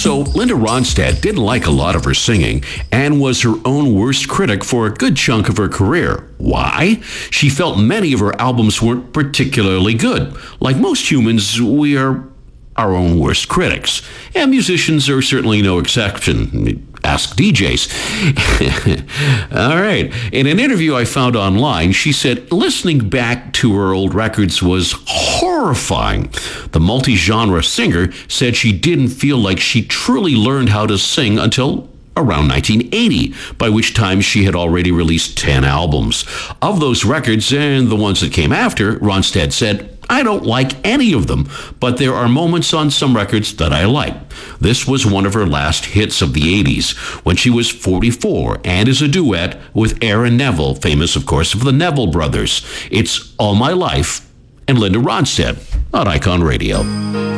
So Linda Ronstadt didn't like a lot of her singing and was her own worst critic for a good chunk of her career. Why? She felt many of her albums weren't particularly good. Like most humans, we are our own worst critics. And musicians are certainly no exception. Ask DJs. All right. In an interview I found online, she said listening back to her old records was horrifying. The multi-genre singer said she didn't feel like she truly learned how to sing until around 1980, by which time she had already released 10 albums. Of those records and the ones that came after, Ronstadt said, I don't like any of them, but there are moments on some records that I like. This was one of her last hits of the 80s, when she was 44 and is a duet with Aaron Neville, famous, of course, of the Neville Brothers. It's All My Life and Linda Ronstadt on Icon Radio.